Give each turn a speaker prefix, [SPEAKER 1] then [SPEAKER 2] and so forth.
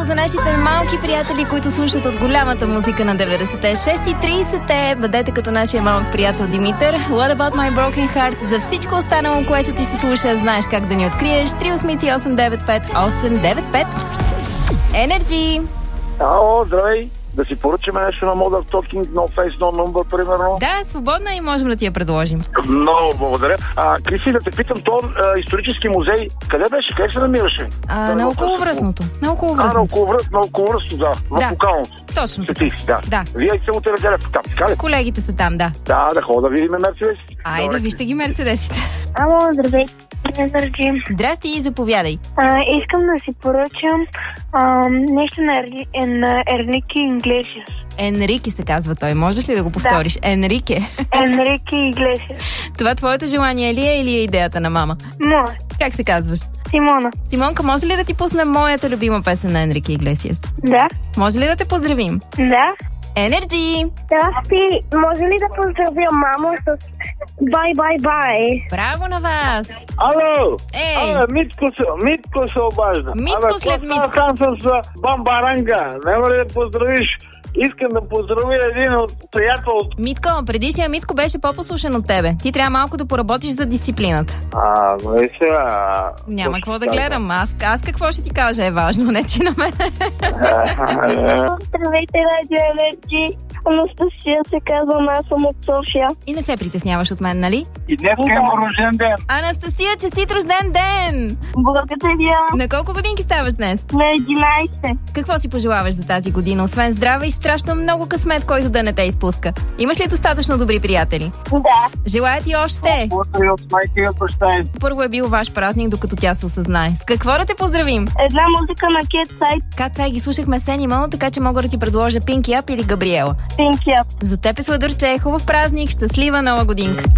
[SPEAKER 1] за нашите малки приятели, които слушат от голямата музика на 90-те. 6:30 бъдете като нашия малък приятел Димитър. What about my broken heart? За всичко останало, което ти се слуша, знаеш как да ни откриеш. 383-895-895. Energy!
[SPEAKER 2] Ало, здравей! Да си поръчаме нещо на Modern Talking, No Face, No Number, примерно.
[SPEAKER 1] Да, свободна и можем да ти я предложим.
[SPEAKER 2] Много благодаря. Криси, да те питам, то исторически музей, къде беше? Къде се намираше?
[SPEAKER 1] На околовръстното. На околовръстното,
[SPEAKER 2] да. В Букалното.
[SPEAKER 1] Точно така.
[SPEAKER 2] Да. Вие се му те разделяте там, така ли?
[SPEAKER 1] Колегите са там, да.
[SPEAKER 2] Да хода да видим мерцедес.
[SPEAKER 1] Айде, вижте ги мерцедесите.
[SPEAKER 3] Ало, здравей. Енерджи.
[SPEAKER 1] Здрасти и заповядай.
[SPEAKER 3] Искам да си поръчам нещо на Енрике Иглесиас.
[SPEAKER 1] Енрике се казва той. Можеш ли да го повториш? Да. Енрике
[SPEAKER 3] Иглесиас.
[SPEAKER 1] Това твоето желание ли е или е идеята на мама?
[SPEAKER 3] Моя.
[SPEAKER 1] Как се казваш?
[SPEAKER 3] Симона.
[SPEAKER 1] Симонка, може ли да ти пуснем моята любима песен на Енрике Иглесиас?
[SPEAKER 3] Да.
[SPEAKER 1] Може ли да те поздравим?
[SPEAKER 3] Да.
[SPEAKER 1] Energy!
[SPEAKER 3] Здрасти! Може ли да поздравя мама с бай-бай-бай?
[SPEAKER 1] Браво на вас!
[SPEAKER 2] Ало!
[SPEAKER 1] Ей!
[SPEAKER 2] Митко се обажда.
[SPEAKER 1] Митко след Митко.
[SPEAKER 2] Там с бамбаранга. Няма ли да поздравиш? Искам да поздравя един от приятел.
[SPEAKER 1] Митко, предишният Митко беше по-послушен от тебе. Ти трябва малко да поработиш за дисциплината. Няма какво да гледам. Аз какво ще ти кажа е важно, не ти на мен.
[SPEAKER 3] Здравейте, Радио Енерджи. Анастасия се казвам, аз съм от София.
[SPEAKER 1] И не се притесняваш от мен, нали?
[SPEAKER 2] И днес е рожден ден.
[SPEAKER 1] Анастасия, честит рожден ден!
[SPEAKER 3] Благодаря.
[SPEAKER 1] На колко годинки ставаш днес?
[SPEAKER 3] На 11.
[SPEAKER 1] Какво си пожелаваш за тази година? Освен здраве и страшно много късмет, който да не те изпуска. Имаш ли достатъчно добри приятели?
[SPEAKER 3] Да.
[SPEAKER 1] Желая ти още!
[SPEAKER 2] Благодаря от майка и от баща.
[SPEAKER 1] Първо е бил ваш празник, докато тя се осъзнае. С какво да те поздравим?
[SPEAKER 3] Една музика на Cat's Eye.
[SPEAKER 1] Cat's Eye ги слушахме Сенимал, така че мога да ти предложа Pinky Up или Габриела.
[SPEAKER 3] Pinky Up.
[SPEAKER 1] За теб е Сладурче, хубав празник, щастлива нова годинка!